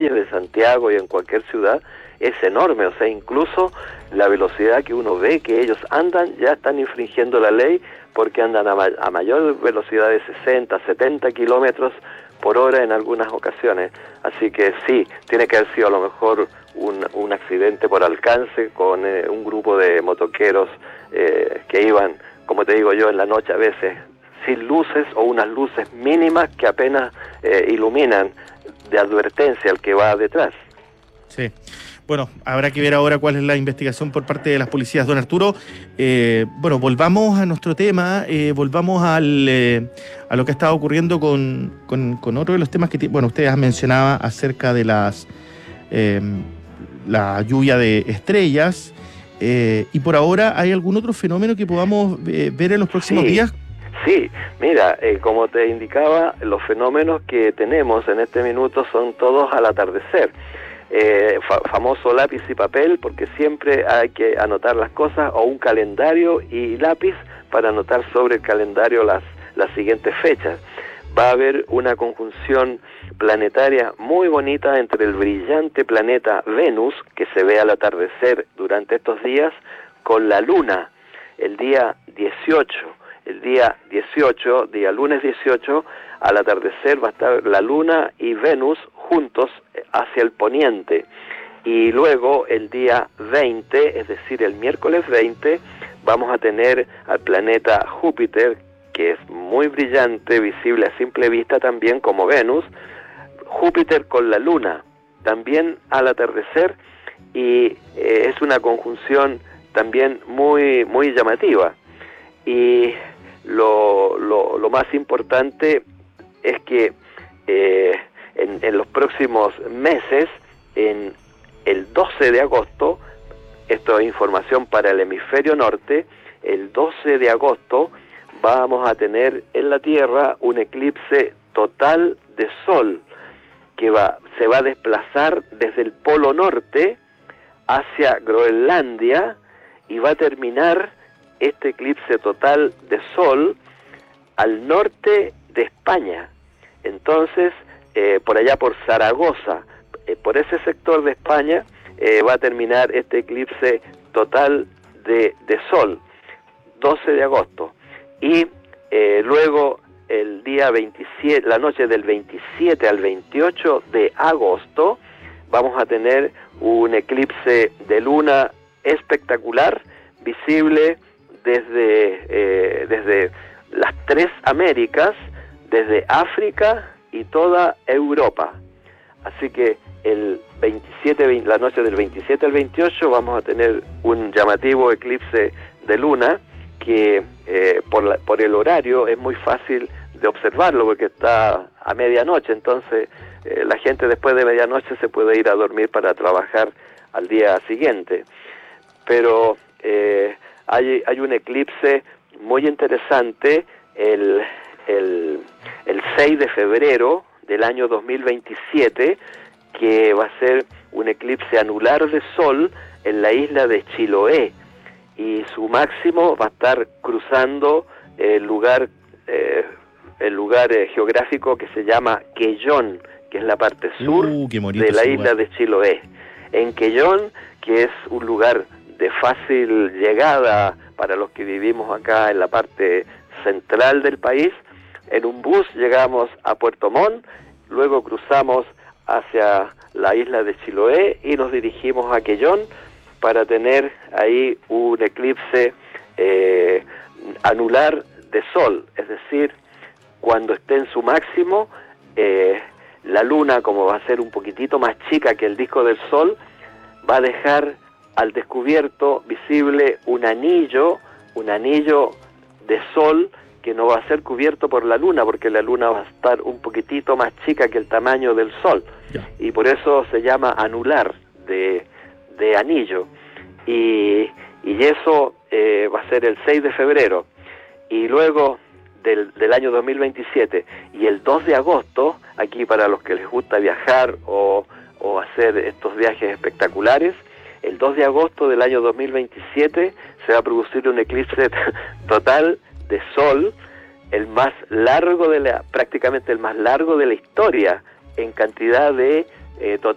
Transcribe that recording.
calles de Santiago y en cualquier ciudad es enorme. O sea, incluso la velocidad que uno ve que ellos andan, ya están infringiendo la ley, porque andan a mayor velocidad de 60, 70 kilómetros por hora en algunas ocasiones. Así que sí, tiene que haber sido a lo mejor un accidente por alcance con un grupo de motoqueros que iban, como te digo yo, en la noche a veces sin luces o unas luces mínimas que apenas iluminan de advertencia al que va detrás. Sí. Bueno, habrá que ver ahora cuál es la investigación por parte de las policías. Don Arturo, bueno, volvamos a nuestro tema, volvamos a lo que ha estado ocurriendo con otro de los temas que, bueno, ustedes han mencionado acerca de la lluvia de estrellas, y por ahora, ¿hay algún otro fenómeno que podamos ver en los próximos días? Sí, mira, como te indicaba, los fenómenos que tenemos en este minuto son todos al atardecer. Famoso lápiz y papel, porque siempre hay que anotar las cosas, o un calendario y lápiz para anotar sobre el calendario las siguientes fechas. Va a haber una conjunción planetaria muy bonita entre el brillante planeta Venus, que se ve al atardecer durante estos días, con la Luna, el día 18. El día 18, día lunes 18, al atardecer va a estar la Luna y Venus juntos hacia el poniente. Y luego el día 20, es decir, el miércoles 20, vamos a tener al planeta Júpiter, que es muy brillante, visible a simple vista también como Venus, Júpiter con la Luna, también al atardecer, y es una conjunción también muy, muy llamativa. Y lo más importante es que en los próximos meses, en el 12 de agosto, esto es información para el hemisferio norte, el 12 de agosto vamos a tener en la Tierra un eclipse total de Sol que se va a desplazar desde el Polo Norte hacia Groenlandia y va a terminar este eclipse total de Sol al norte de España. Entonces, por allá por Zaragoza, por ese sector de España, va a terminar este eclipse total de Sol, 12 de agosto. Y luego el día 27, la noche del 27 al 28 de agosto, vamos a tener un eclipse de luna espectacular, visible desde las tres Américas, desde África y toda Europa. Así que la noche del 27 al 28 vamos a tener un llamativo eclipse de luna que por el horario es muy fácil de observarlo porque está a medianoche, entonces la gente después de medianoche se puede ir a dormir para trabajar al día siguiente. Pero hay un eclipse muy interesante el 6 de febrero del año 2027, que va a ser un eclipse anular de Sol en la isla de Chiloé, y su máximo va a estar cruzando el lugar geográfico que se llama Quellón, que es la parte sur de la isla de Chiloé. En Quellón, que es un lugar de fácil llegada para los que vivimos acá en la parte central del país, en un bus llegamos a Puerto Montt, luego cruzamos hacia la isla de Chiloé y nos dirigimos a Quellón para tener ahí un eclipse anular de Sol, es decir, cuando esté en su máximo, la luna, como va a ser un poquitito más chica que el disco del Sol, va a dejar al descubierto visible un anillo de Sol que no va a ser cubierto por la luna, porque la luna va a estar un poquitito más chica que el tamaño del Sol, y por eso se llama anular de anillo, y eso va a ser el 6 de febrero, y luego del año 2027, y el 2 de agosto, aquí para los que les gusta viajar o hacer estos viajes espectaculares, el 2 de agosto del año 2027 se va a producir un eclipse total de Sol, prácticamente el más largo de la historia en cantidad de